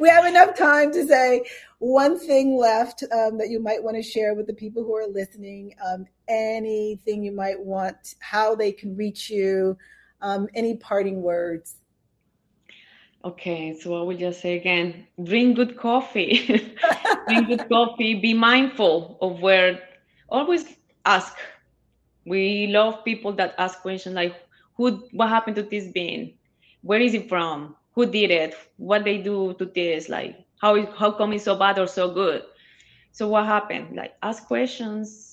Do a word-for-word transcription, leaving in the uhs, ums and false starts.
we have enough time to say one thing left um, that you might want to share with the people who are listening. Um, anything you might want, how they can reach you, um, any parting words. Okay, so I will just say again, drink good coffee. Drink good coffee. Be mindful of where, always ask. We love people that ask questions like, who, what happened to this bean? Where is it from? Who did it? What they do to this? Like, how, how come it's so bad or so good? So what happened? Like, ask questions,